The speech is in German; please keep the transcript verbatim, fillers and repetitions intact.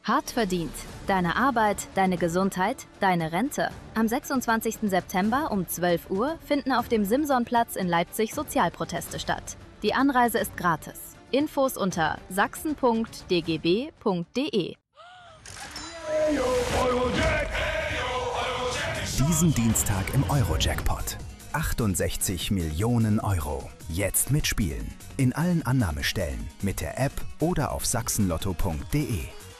Hart verdient. Deine Arbeit, deine Gesundheit, deine Rente. Am sechsundzwanzigsten September um zwölf Uhr finden auf dem Simsonplatz in Leipzig Sozialproteste statt. Die Anreise ist gratis. Infos unter sachsen punkt d g b punkt d e. Diesen Dienstag im Euro-Jackpot. achtundsechzig Millionen Euro. Jetzt mitspielen. In allen Annahmestellen, mit der App oder auf sachsenlotto punkt d e.